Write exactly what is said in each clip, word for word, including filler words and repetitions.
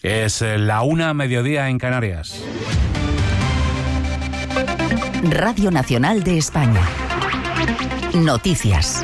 Es la una, mediodía en Canarias. Radio Nacional de España. Noticias.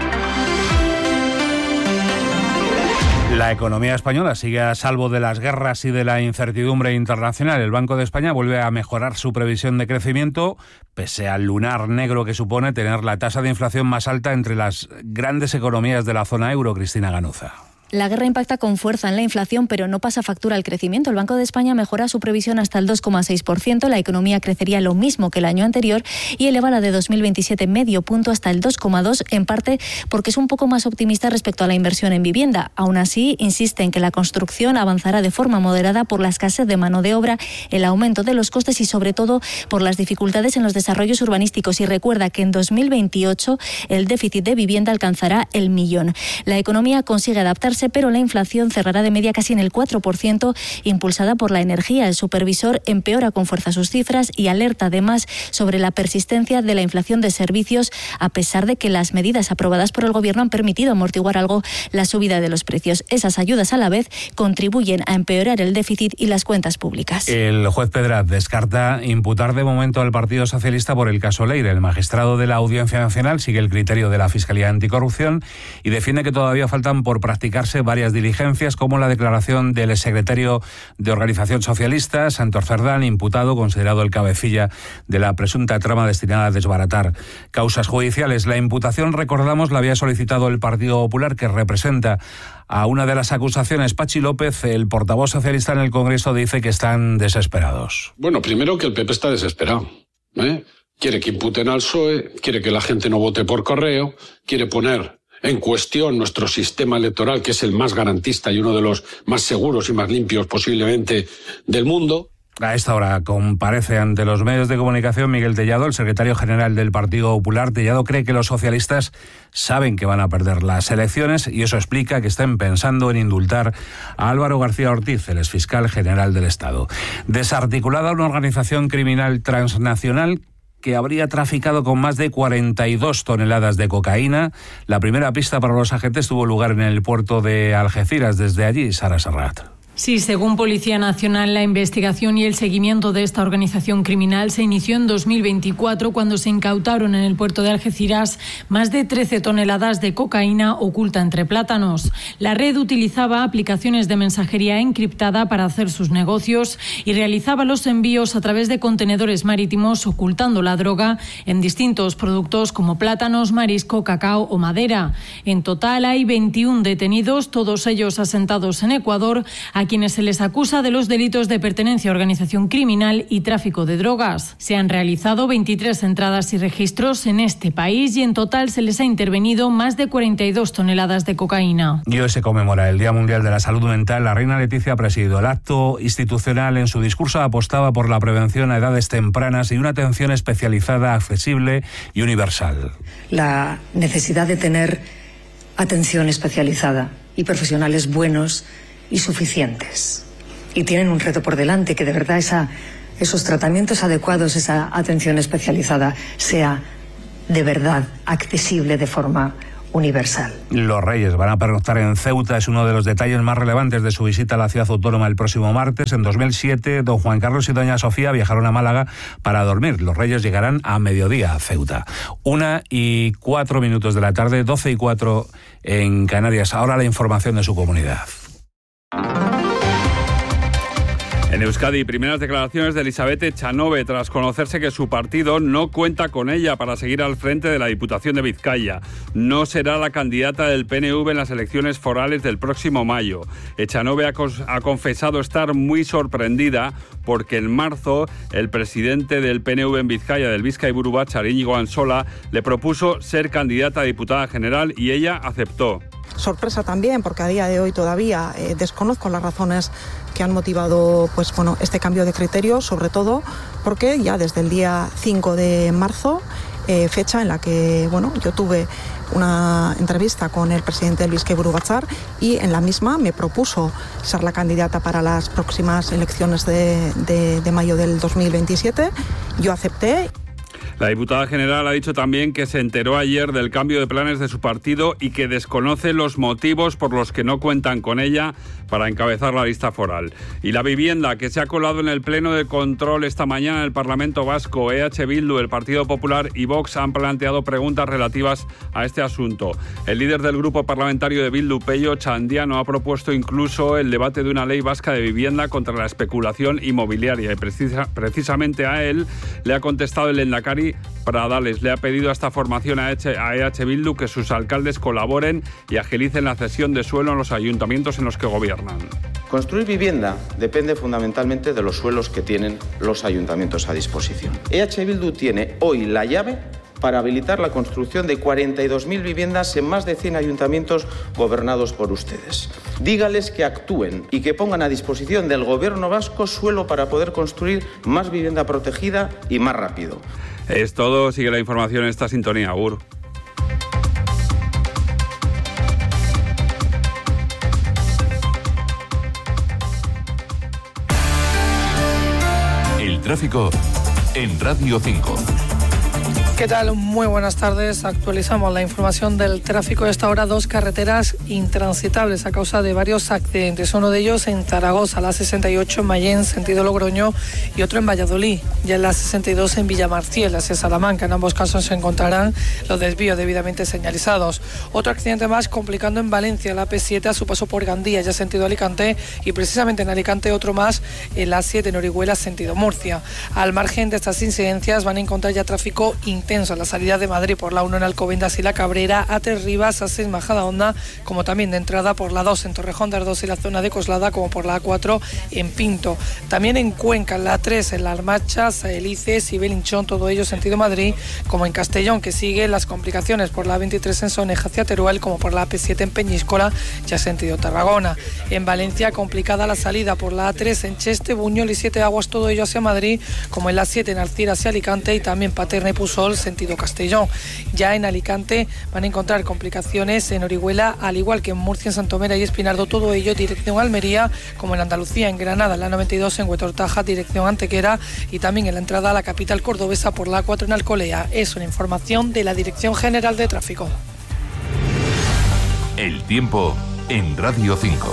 La economía española sigue a salvo de las guerras y de la incertidumbre internacional. El Banco de España vuelve a mejorar su previsión de crecimiento, pese al lunar negro que supone tener la tasa de inflación más alta entre las grandes economías de la zona euro. Cristina Ganuza. La guerra impacta con fuerza en la inflación, pero no pasa factura al crecimiento. El Banco de España mejora su previsión hasta el dos coma seis por ciento. La economía crecería lo mismo que el año anterior y eleva la de dos mil veintisiete medio punto hasta el dos coma dos, en parte porque es un poco más optimista respecto a la inversión en vivienda. Aún así, insiste en que la construcción avanzará de forma moderada por la escasez de mano de obra, el aumento de los costes y, sobre todo, por las dificultades en los desarrollos urbanísticos. Y recuerda que en dos mil veintiocho el déficit de vivienda alcanzará el millón. La economía consigue adaptarse, pero la inflación cerrará de media casi en el cuatro por ciento, impulsada por la energía. El supervisor empeora con fuerza sus cifras y alerta además sobre la persistencia de la inflación de servicios, a pesar de que las medidas aprobadas por el Gobierno han permitido amortiguar algo la subida de los precios. Esas ayudas, a la vez, contribuyen a empeorar el déficit y las cuentas públicas. El juez Pedraz descarta imputar de momento al Partido Socialista por el caso Leire. El magistrado de la Audiencia Nacional sigue el criterio de la Fiscalía Anticorrupción y defiende que todavía faltan por practicarse varias diligencias, como la declaración del exsecretario de Organización Socialista, Santos Cerdán, imputado, considerado el cabecilla de la presunta trama destinada a desbaratar causas judiciales. La imputación, recordamos, la había solicitado el Partido Popular, que representa a una de las acusaciones. Pachi López, el portavoz socialista en el Congreso, dice que están desesperados. Bueno, primero que el P P está desesperado, ¿eh? Quiere que imputen al P S O E, quiere que la gente no vote por correo, quiere poner en cuestión nuestro sistema electoral, que es el más garantista y uno de los más seguros y más limpios posiblemente del mundo. A esta hora comparece ante los medios de comunicación Miguel Tellado, el secretario general del Partido Popular. Tellado cree que los socialistas saben que van a perder las elecciones y eso explica que estén pensando en indultar a Álvaro García Ortiz, el exfiscal general del Estado. Desarticulada una organización criminal transnacional que habría traficado con más de cuarenta y dos toneladas de cocaína. La primera pista para los agentes tuvo lugar en el puerto de Algeciras. Desde allí, Sara Serrat. Sí, según Policía Nacional, la investigación y el seguimiento de esta organización criminal se inició en dos mil veinticuatro, cuando se incautaron en el puerto de Algeciras más de trece toneladas de cocaína oculta entre plátanos. La red utilizaba aplicaciones de mensajería encriptada para hacer sus negocios y realizaba los envíos a través de contenedores marítimos, ocultando la droga en distintos productos como plátanos, marisco, cacao o madera. En total hay veintiún detenidos, todos ellos asentados en Ecuador, a quienes se les acusa de los delitos de pertenencia a organización criminal y tráfico de drogas. Se han realizado veintitrés entradas y registros en este país y en total se les ha intervenido más de cuarenta y dos toneladas de cocaína. Y hoy se conmemora el Día Mundial de la Salud Mental. La reina Leticia ha presidido el acto institucional. En su discurso apostaba por la prevención a edades tempranas y una atención especializada, accesible y universal. La necesidad de tener atención especializada y profesionales buenos y suficientes. Y tienen un reto por delante, que de verdad esa, esos tratamientos adecuados, esa atención especializada, sea de verdad accesible de forma universal. Los Reyes van a pernoctar en Ceuta. Es uno de los detalles más relevantes de su visita a la ciudad autónoma el próximo martes. En dos mil siete, don Juan Carlos y doña Sofía viajaron a Málaga para dormir. Los Reyes llegarán a mediodía a Ceuta. Una y cuatro minutos de la tarde, doce y cuatro en Canarias. Ahora la información de su comunidad. En Euskadi, primeras declaraciones de Elizabeth Echanove tras conocerse que su partido no cuenta con ella para seguir al frente de la Diputación de Vizcaya. No será la candidata del P N V en las elecciones forales del próximo mayo. Echanove ha, ha confesado estar muy sorprendida porque en marzo el presidente del P N V en Vizcaya, del Bizkaiburu Batzar, Íñigo Ansola, le propuso ser candidata a diputada general y ella aceptó. Sorpresa también, porque a día de hoy todavía eh, desconozco las razones que han motivado pues, bueno, este cambio de criterio, sobre todo porque ya desde el día cinco de marzo, eh, fecha en la que bueno, yo tuve una entrevista con el presidente del Bizkaiburu Batzar y en la misma me propuso ser la candidata para las próximas elecciones de, de, de mayo del dos mil veintisiete. Yo acepté. La diputada general ha dicho también que se enteró ayer del cambio de planes de su partido y que desconoce los motivos por los que no cuentan con ella para encabezar la lista foral. Y la vivienda, que se ha colado en el pleno de control esta mañana en el Parlamento Vasco. E H Bildu, el Partido Popular y Vox han planteado preguntas relativas a este asunto. El líder del grupo parlamentario de Bildu, Pello Chandiano, ha propuesto incluso el debate de una ley vasca de vivienda contra la especulación inmobiliaria. Y precisa, precisamente a él le ha contestado el lehendakari Pradales. Le ha pedido a esta formación a E H Bildu que sus alcaldes colaboren y agilicen la cesión de suelo en los ayuntamientos en los que gobiernan. Construir vivienda depende fundamentalmente de los suelos que tienen los ayuntamientos a disposición. E H Bildu tiene hoy la llave para habilitar la construcción de cuarenta y dos mil viviendas en más de cien ayuntamientos gobernados por ustedes. Dígales que actúen y que pongan a disposición del gobierno vasco suelo para poder construir más vivienda protegida y más rápido. Es todo, sigue la información en esta sintonía, Agur. El tráfico en Radio cinco. ¿Qué tal? Muy buenas tardes. Actualizamos la información del tráfico. A esta hora, dos carreteras intransitables a causa de varios accidentes. Uno de ellos en Zaragoza, la sesenta y ocho en Mayén, sentido Logroño, y otro en Valladolid, ya en la sesenta y dos en Villamarciel, hacia Salamanca. En ambos casos se encontrarán los desvíos debidamente señalizados. Otro accidente más complicando en Valencia, la P siete a su paso por Gandía, ya sentido Alicante, y precisamente en Alicante otro más en la siete en Orihuela, sentido Murcia. Al margen de estas incidencias van a encontrar ya tráfico intenso intenso la salida de Madrid por la uno en Alcobendas y La Cabrera, a Tres Rivas, a seis Majadahonda, como también de entrada por la dos en Torrejón de Ardoz y la zona de Coslada, como por la A cuatro en Pinto. También en Cuenca, la tres en Las Marchas, Saelices y Belinchón, todo ello sentido Madrid, como en Castellón, que sigue las complicaciones por la veintitrés en Soneja hacia Teruel, como por la A P siete en Peñíscola, ya sentido Tarragona. En Valencia, complicada la salida por la A tres en Cheste, Buñol y Siete Aguas, todo ello hacia Madrid, como en la siete en Alcira hacia Alicante, y también Paterna y Pusol, sentido Castellón. Ya en Alicante van a encontrar complicaciones en Orihuela, al igual que en Murcia, en Santomera y Espinardo, todo ello dirección Almería, como en Andalucía, en Granada, en la noventa y dos en Huetortaja, dirección Antequera, y también en la entrada a la capital cordobesa por la A cuatro en Alcolea. Es una información de la Dirección General de Tráfico. El tiempo en Radio cinco.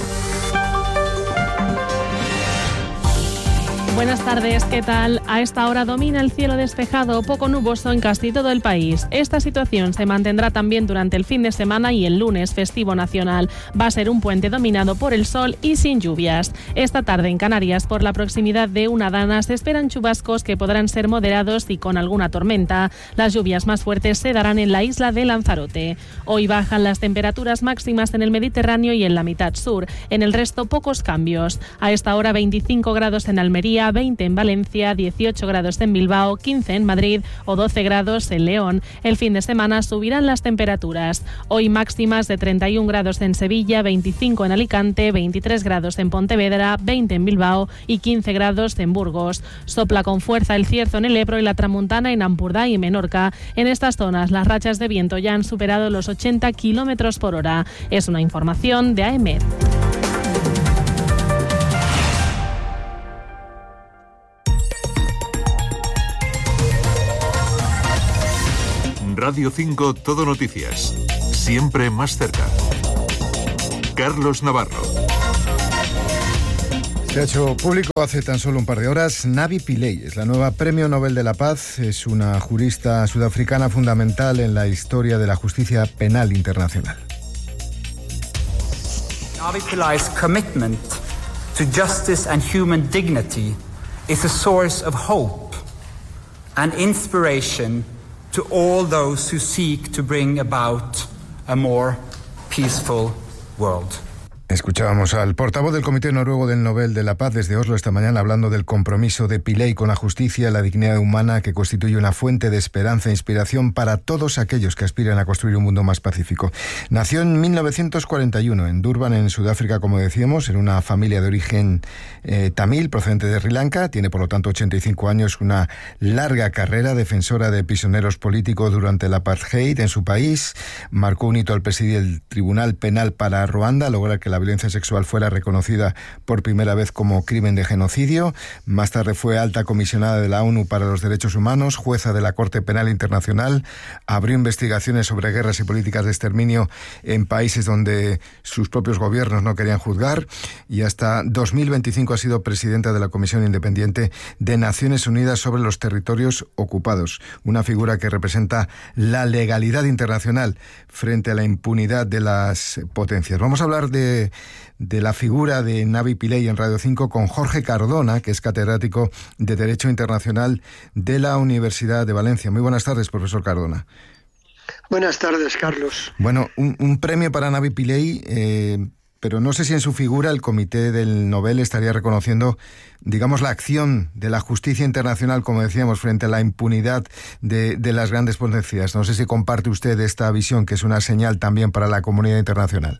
Buenas tardes, ¿qué tal? A esta hora domina el cielo despejado, poco nuboso en casi todo el país. Esta situación se mantendrá también durante el fin de semana y el lunes festivo nacional. Va a ser un puente dominado por el sol y sin lluvias. Esta tarde en Canarias, por la proximidad de una dana, se esperan chubascos que podrán ser moderados y con alguna tormenta. Las lluvias más fuertes se darán en la isla de Lanzarote. Hoy bajan las temperaturas máximas en el Mediterráneo y en la mitad sur. En el resto, pocos cambios. A esta hora, veinticinco grados en Almería, veinte en Valencia, dieciocho grados en Bilbao, quince en Madrid o doce grados en León. El fin de semana subirán las temperaturas. Hoy máximas de treinta y un grados en Sevilla, veinticinco en Alicante, veintitrés grados en Pontevedra, veinte en Bilbao y quince grados en Burgos. Sopla con fuerza el cierzo en el Ebro y la tramuntana en Ampurdá y Menorca. En estas zonas las rachas de viento ya han superado los ochenta kilómetros por hora. Es una información de A E M E D. Radio cinco Todo Noticias. Siempre más cerca. Carlos Navarro. Se ha hecho público hace tan solo un par de horas. Navi Pillay es la nueva Premio Nobel de la Paz. Es una jurista sudafricana fundamental en la historia de la justicia penal internacional. Navi Pillay's commitment to justice and human dignity is a source of hope and inspiration to all those who seek to bring about a more peaceful world. Escuchábamos al portavoz del Comité Noruego del Nobel de la Paz desde Oslo esta mañana hablando del compromiso de Pillay con la justicia y la dignidad humana, que constituye una fuente de esperanza e inspiración para todos aquellos que aspiran a construir un mundo más pacífico. Nació en mil novecientos cuarenta y uno en Durban, en Sudáfrica, como decíamos, en una familia de origen eh, tamil procedente de Sri Lanka. Tiene, por lo tanto, ochenta y cinco años, una larga carrera defensora de prisioneros políticos durante el apartheid en su país. Marcó un hito al presidir el Tribunal Penal para Ruanda, lograr que la violencia sexual fuera reconocida por primera vez como crimen de genocidio. Más tarde fue alta comisionada de la ONU para los Derechos Humanos, jueza de la Corte Penal Internacional, abrió investigaciones sobre guerras y políticas de exterminio en países donde sus propios gobiernos no querían juzgar, y hasta dos mil veinticinco ha sido presidenta de la Comisión Independiente de Naciones Unidas sobre los Territorios Ocupados, una figura que representa la legalidad internacional frente a la impunidad de las potencias. Vamos a hablar de, de la figura de Navi Pillay en Radio cinco con Jorge Cardona, que es catedrático de Derecho Internacional de la Universidad de Valencia. Muy buenas tardes, profesor Cardona. Buenas tardes, Carlos. Bueno, un, un premio para Navi Pillay, eh, pero no sé si en su figura el Comité del Nobel estaría reconociendo, digamos, la acción de la justicia internacional, como decíamos, frente a la impunidad de, de las grandes potencias. No sé si comparte usted esta visión, que es una señal también para la comunidad internacional.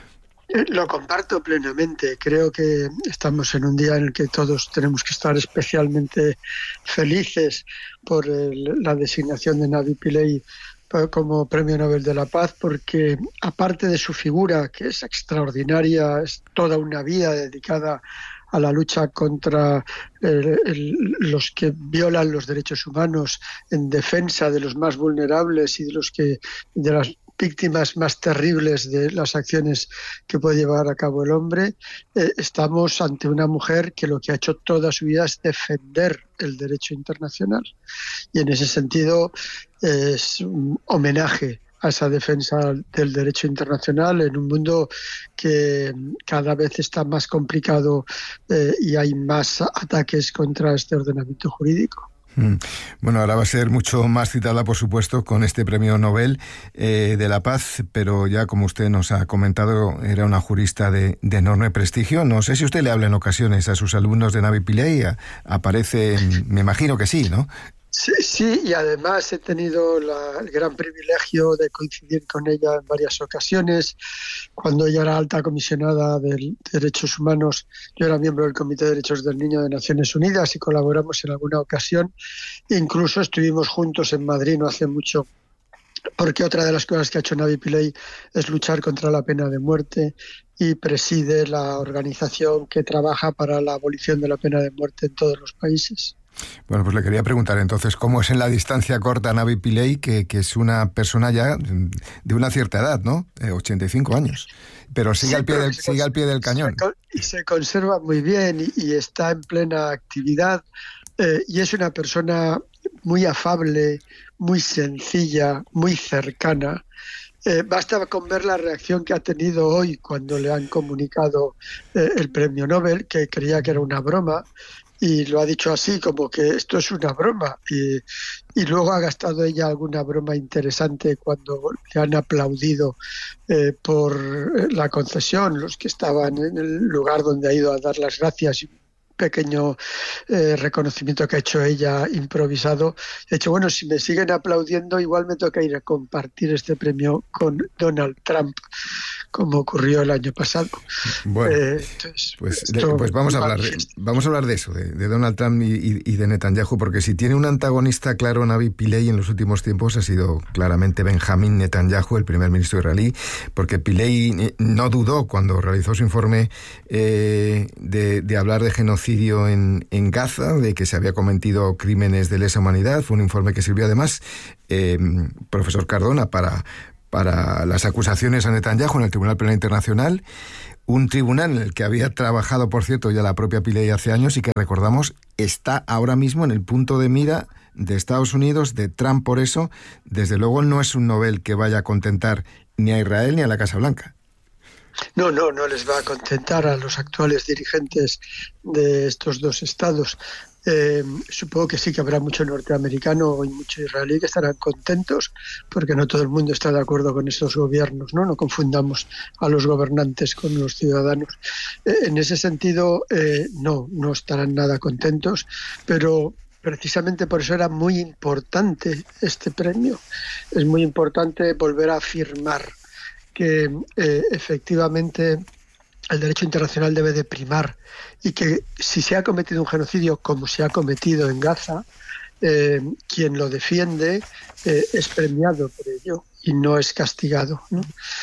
Lo comparto plenamente. Creo que estamos en un día en el que todos tenemos que estar especialmente felices por el, la designación de Navi Pillay como Premio Nobel de la Paz, porque aparte de su figura, que es extraordinaria, es toda una vida dedicada a la lucha contra el, el, los que violan los derechos humanos, en defensa de los más vulnerables y de los que de las víctimas más terribles de las acciones que puede llevar a cabo el hombre, eh, estamos ante una mujer que lo que ha hecho toda su vida es defender el derecho internacional. Y en ese sentido eh, es un homenaje a esa defensa del derecho internacional en un mundo que cada vez está más complicado eh, y hay más ataques contra este ordenamiento jurídico. Bueno, ahora va a ser mucho más citada, por supuesto, con este Premio Nobel eh, de la Paz, pero ya como usted nos ha comentado, era una jurista de, de enorme prestigio. No sé si usted le habla en ocasiones a sus alumnos de Navi Pillay, aparece, me imagino que sí, ¿no? Sí, sí, y además he tenido la, el gran privilegio de coincidir con ella en varias ocasiones. Cuando ella era alta comisionada de Derechos Humanos, yo era miembro del Comité de Derechos del Niño de Naciones Unidas y colaboramos en alguna ocasión. Incluso estuvimos juntos en Madrid no hace mucho, porque otra de las cosas que ha hecho Navi Pillay es luchar contra la pena de muerte y preside la organización que trabaja para la abolición de la pena de muerte en todos los países. Bueno, pues le quería preguntar entonces, ¿cómo es en la distancia corta Navi Pillay, que, que es una persona ya de una cierta edad, ¿no? Eh, ochenta y cinco años, pero sigue, sí, al, pie del, sigue al pie del cañón. Se, se conserva muy bien y, y está en plena actividad eh, y es una persona muy afable, muy sencilla, muy cercana. Eh, basta con ver la reacción que ha tenido hoy cuando le han comunicado eh, el premio Nobel, que creía que era una broma, y lo ha dicho así, como que esto es una broma. Y, y luego ha gastado ella alguna broma interesante cuando le han aplaudido eh, por la concesión, los que estaban en el lugar donde ha ido a dar las gracias. Pequeño eh, reconocimiento que ha hecho ella improvisado. He dicho, bueno, si me siguen aplaudiendo, igual me toca ir a compartir este premio con Donald Trump, como ocurrió el año pasado. Bueno, eh, entonces, pues, de, pues vamos a hablar de, vamos a hablar de eso, de, de Donald Trump y, y, y de Netanyahu, porque si tiene un antagonista claro Navi Pillay en los últimos tiempos ha sido claramente Benjamín Netanyahu, el primer ministro israelí, porque Pillay no dudó cuando realizó su informe eh, de, de hablar de genocidio En, en Gaza, de que se había cometido crímenes de lesa humanidad. Fue un informe que sirvió además, eh, profesor Cardona, para, para las acusaciones a Netanyahu en el Tribunal Penal Internacional, un tribunal en el que había trabajado, por cierto, ya la propia Pillay hace años y que, recordamos, está ahora mismo en el punto de mira de Estados Unidos, de Trump. Por eso, desde luego, no es un Nobel que vaya a contentar ni a Israel ni a la Casa Blanca. No, no, no les va a contentar a los actuales dirigentes de estos dos estados. Eh, supongo que sí que habrá mucho norteamericano y mucho israelí que estarán contentos, porque no todo el mundo está de acuerdo con estos gobiernos, ¿no? No confundamos a los gobernantes con los ciudadanos. Eh, en ese sentido, eh, no, no estarán nada contentos, pero precisamente por eso era muy importante este premio. Es muy importante volver a afirmar que eh, efectivamente el derecho internacional debe de primar y que si se ha cometido un genocidio como se ha cometido en Gaza, eh, quien lo defiende eh, es premiado por ello. y no es castigado, ¿no?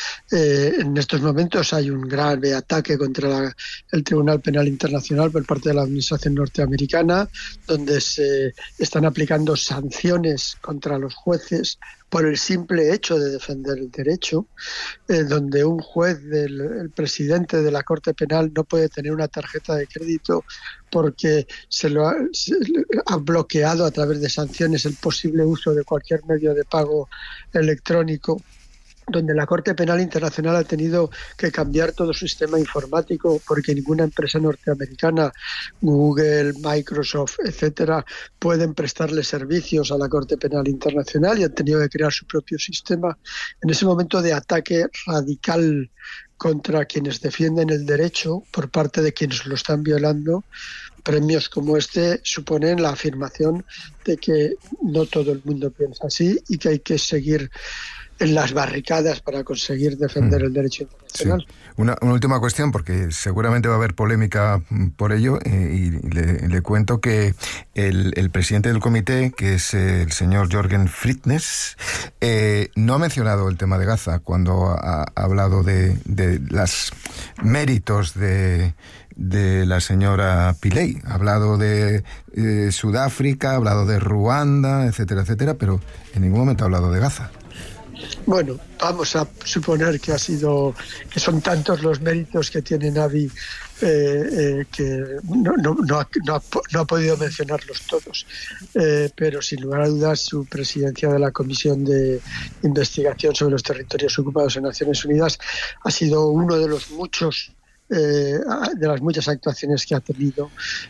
Eh, en estos momentos hay un grave ataque contra la, el Tribunal Penal Internacional por parte de la administración norteamericana, donde se están aplicando sanciones contra los jueces por el simple hecho de defender el derecho, eh, donde un juez, del, el presidente de la Corte Penal, no puede tener una tarjeta de crédito porque se lo ha, se ha bloqueado a través de sanciones el posible uso de cualquier medio de pago electrónico, donde la Corte Penal Internacional ha tenido que cambiar todo su sistema informático porque ninguna empresa norteamericana, Google, Microsoft, etcétera, pueden prestarle servicios a la Corte Penal Internacional y han tenido que crear su propio sistema. En ese momento de ataque radical contra quienes defienden el derecho por parte de quienes lo están violando, premios como este suponen la afirmación de que no todo el mundo piensa así y que hay que seguir en las barricadas para conseguir defender mm. el derecho internacional. Sí. Una, una última cuestión, porque seguramente va a haber polémica por ello, eh, y le, le cuento que el, el presidente del comité, que es el señor Jürgen Friednes, eh, no ha mencionado el tema de Gaza cuando ha, ha hablado de, de los méritos de... de la señora Pillay. Ha hablado de eh, Sudáfrica, ha hablado de Ruanda, etcétera, etcétera, pero en ningún momento ha hablado de Gaza. Bueno, vamos a suponer que ha sido que son tantos los méritos que tiene Navi eh, eh, que no, no, no, ha, no, ha, no ha podido mencionarlos todos, eh, pero sin lugar a dudas su presidencia de la Comisión de Investigación sobre los Territorios Ocupados en Naciones Unidas ha sido uno de los muchos Eh, de las muchas actuaciones que ha tenido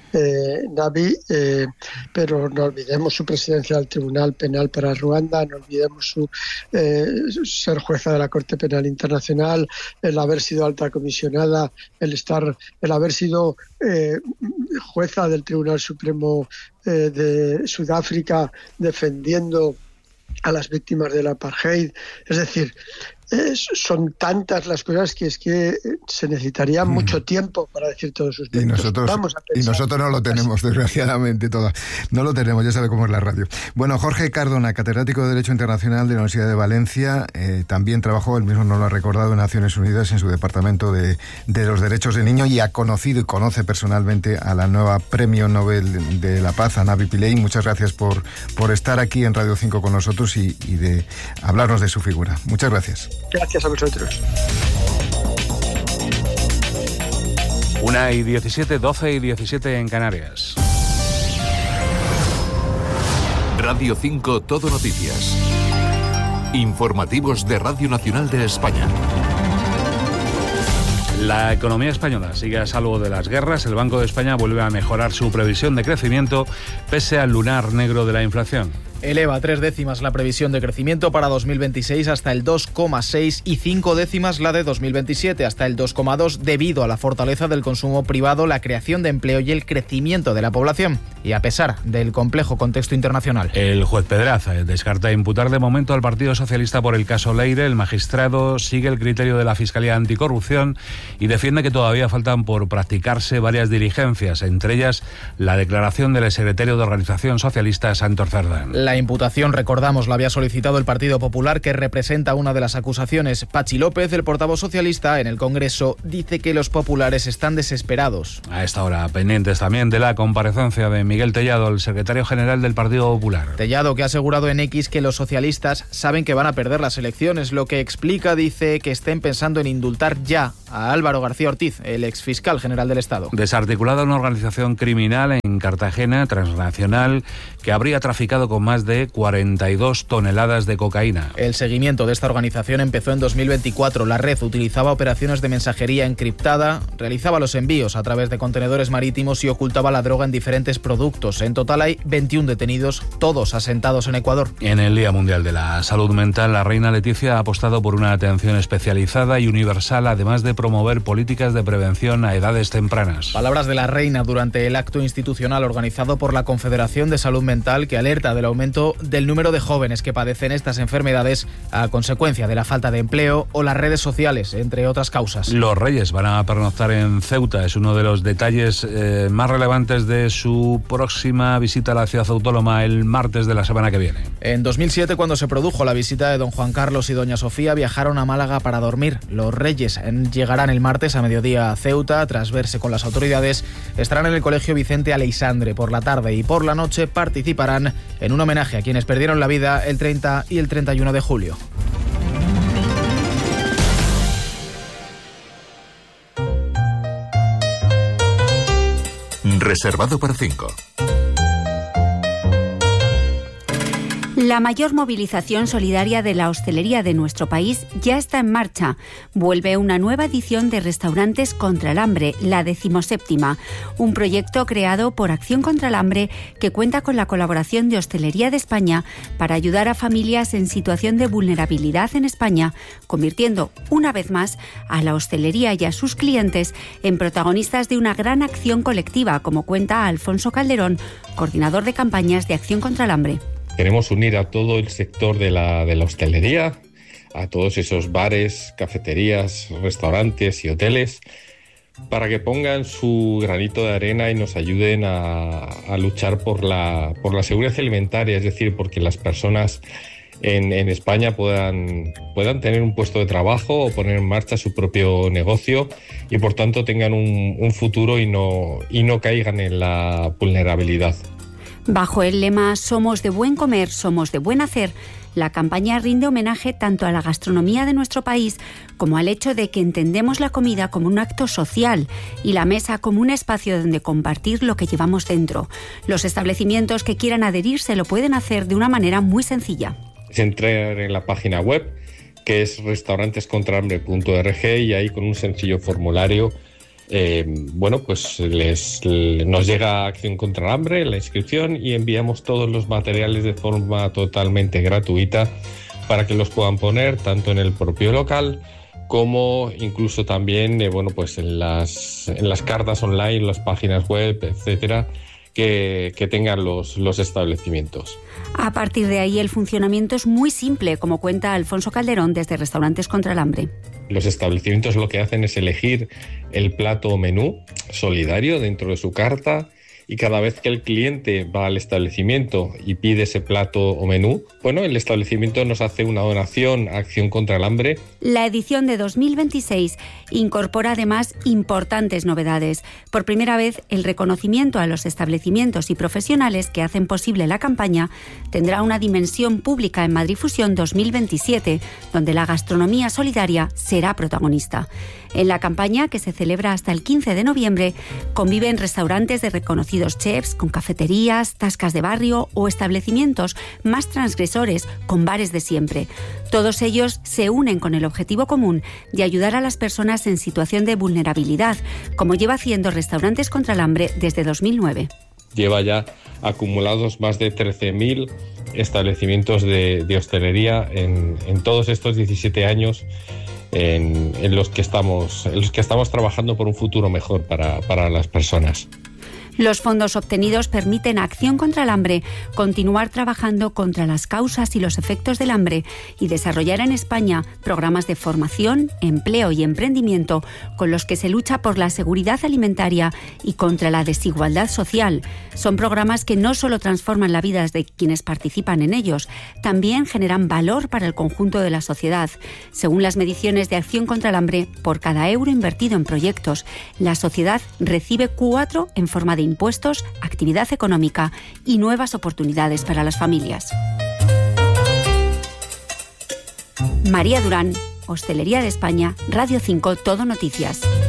eh, Navi, eh, pero no olvidemos su presidencia del Tribunal Penal para Ruanda, no olvidemos su eh, ser jueza de la Corte Penal Internacional, el haber sido alta comisionada, el estar, el haber sido eh, jueza del Tribunal Supremo eh, de Sudáfrica defendiendo a las víctimas del apartheid. Es decir, Eh, son tantas las cosas que es que se necesitaría mm. mucho tiempo para decir todos sus y nosotros Vamos a y nosotros no lo tenemos, desgraciadamente, todo. No lo tenemos, ya sabe cómo es la radio. Bueno, Jorge Cardona, catedrático de Derecho Internacional de la Universidad de Valencia, eh, también trabajó, él mismo nos lo ha recordado, en Naciones Unidas en su departamento de, de los derechos del niño, y ha conocido y conoce personalmente a la nueva Premio Nobel de la Paz, a Navi Pillay. Muchas gracias por, por estar aquí en Radio cinco con nosotros y, y de hablarnos de su figura. Muchas gracias. Gracias a vosotros. Una y diecisiete, doce y diecisiete en Canarias. Radio cinco Todo Noticias. Informativos de Radio Nacional de España. La economía española sigue a salvo de las guerras. El Banco de España vuelve a mejorar su previsión de crecimiento pese al lunar negro de la inflación. Eleva tres décimas la previsión de crecimiento para dos mil veintiséis hasta el dos coma seis y cinco décimas la de dos mil veintisiete hasta el dos coma dos debido a la fortaleza del consumo privado, la creación de empleo y el crecimiento de la población, y a pesar del complejo contexto internacional. El juez Pedraza descarta imputar de momento al Partido Socialista por el caso Leire. El magistrado sigue el criterio de la Fiscalía Anticorrupción y defiende que todavía faltan por practicarse varias diligencias, entre ellas la declaración del secretario de Organización Socialista, Santos Cerdán. La imputación, recordamos, la había solicitado el Partido Popular, que representa una de las acusaciones. Pachi López, el portavoz socialista en el Congreso, dice que los populares están desesperados. A esta hora, pendientes también de la comparecencia de Miguel Tellado, el secretario general del Partido Popular. Tellado, que ha asegurado en X que los socialistas saben que van a perder las elecciones, lo que explica, dice, que estén pensando en indultar ya a Álvaro García Ortiz, el exfiscal general del Estado. Desarticulada una organización criminal en Cartagena, transnacional, que habría traficado con más de cuarenta y dos toneladas de cocaína. El seguimiento de esta organización empezó en dos mil veinticuatro. La red utilizaba operaciones de mensajería encriptada, realizaba los envíos a través de contenedores marítimos y ocultaba la droga en diferentes productos. En total hay veintiún detenidos, todos asentados en Ecuador. En el Día Mundial de la Salud Mental, la reina Leticia ha apostado por una atención especializada y universal, además de promover políticas de prevención a edades tempranas. Palabras de la reina durante el acto institucional organizado por la Confederación de Salud Mental, que alerta del aumento aumento del número de jóvenes que padecen estas enfermedades a consecuencia de la falta de empleo o las redes sociales, entre otras causas. Los Reyes van a pernoctar en Ceuta. Es uno de los detalles eh, más relevantes de su próxima visita a la ciudad autónoma el martes de la semana que viene. En dos mil siete, cuando se produjo la visita de don Juan Carlos y doña Sofía, viajaron a Málaga para dormir. Los Reyes llegarán el martes a mediodía a Ceuta. Tras verse con las autoridades, estarán en el Colegio Vicente Aleixandre por la tarde y por la noche participarán en un homenaje a quienes perdieron la vida el treinta y el treinta y uno de julio. Reservado para cinco. La mayor movilización solidaria de la hostelería de nuestro país ya está en marcha. Vuelve una nueva edición de Restaurantes contra el Hambre, la decimoséptima, un proyecto creado por Acción contra el Hambre que cuenta con la colaboración de Hostelería de España para ayudar a familias en situación de vulnerabilidad en España, convirtiendo una vez más a la hostelería y a sus clientes en protagonistas de una gran acción colectiva, como cuenta Alfonso Calderón, coordinador de campañas de Acción contra el Hambre. Queremos unir a todo el sector de la, de la hostelería, a todos esos bares, cafeterías, restaurantes y hoteles, para que pongan su granito de arena y nos ayuden a, a luchar por la, por la seguridad alimentaria, es decir, porque las personas en, en España puedan, puedan tener un puesto de trabajo o poner en marcha su propio negocio y por tanto tengan un, un futuro y no, y no caigan en la vulnerabilidad. Bajo el lema Somos de buen comer, somos de buen hacer, la campaña rinde homenaje tanto a la gastronomía de nuestro país como al hecho de que entendemos la comida como un acto social y la mesa como un espacio donde compartir lo que llevamos dentro. Los establecimientos que quieran adherirse lo pueden hacer de una manera muy sencilla. Es entrar en la página web, que es restaurantes contra hambre punto org, y ahí con un sencillo formulario Eh, bueno, pues les, les, nos llega Acción contra el Hambre, la inscripción, y enviamos todos los materiales de forma totalmente gratuita para que los puedan poner tanto en el propio local como incluso también eh, bueno, pues en las, en las cartas online, las páginas web, etcétera, que, que tengan los, los establecimientos. A partir de ahí el funcionamiento es muy simple, como cuenta Alfonso Calderón desde Restaurantes contra el Hambre. Los establecimientos lo que hacen es elegir el plato o menú solidario dentro de su carta, y cada vez que el cliente va al establecimiento y pide ese plato o menú, bueno, el establecimiento nos hace una donación a Acción contra el Hambre. La edición de dos mil veintiséis incorpora además importantes novedades. Por primera vez, el reconocimiento a los establecimientos y profesionales que hacen posible la campaña tendrá una dimensión pública en Madrid Fusión dos mil veintisiete, donde la gastronomía solidaria será protagonista. En la campaña, que se celebra hasta el quince de noviembre, conviven restaurantes de reconocidos chefs con cafeterías, tascas de barrio o establecimientos más transgresores con bares de siempre. Todos ellos se unen con el objetivo común de ayudar a las personas en situación de vulnerabilidad, como lleva haciendo Restaurantes contra el Hambre desde dos mil nueve. Lleva ya acumulados más de trece mil establecimientos de, de hostelería en, en todos estos diecisiete años en, en, los que estamos, en los que estamos trabajando por un futuro mejor para, para las personas. Los fondos obtenidos permiten a Acción contra el Hambre continuar trabajando contra las causas y los efectos del hambre y desarrollar en España programas de formación, empleo y emprendimiento con los que se lucha por la seguridad alimentaria y contra la desigualdad social. Son programas que no solo transforman la vida de quienes participan en ellos, también generan valor para el conjunto de la sociedad. Según las mediciones de Acción contra el Hambre, por cada euro invertido en proyectos, la sociedad recibe cuatro en forma de impuestos, actividad económica y nuevas oportunidades para las familias. María Durán, Hostelería de España, Radio cinco, Todo Noticias.